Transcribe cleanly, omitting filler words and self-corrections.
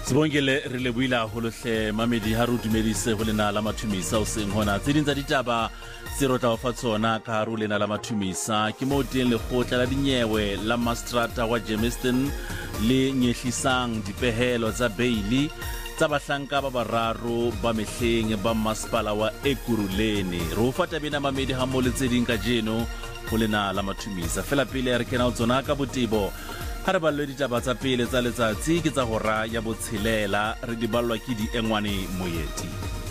Sibongele re lebohile haholo hle mamedi ha re dumedise ho lena la mathumisa o seng hona tse ding tsa ditaba se re tla fa tsona ka hare ho lena la mathumisa ke mo teng lekgotla la dinyewe la Mastrata wa Germiston le nyehlisang dipehelo tsa baili tsa bahlanka ba bararo ba mehleng ba masepala wa Ekurhuleni re ho fata bena mamedi ha mo le tse ding ka jeno ho lena la mathumisa fela pele re kena ho tsona ka botebo ha re ballwe ditaba tsa pele tsa letsatsi ke tsa hora ya botshelela re di ballwa ke di engwane moyeti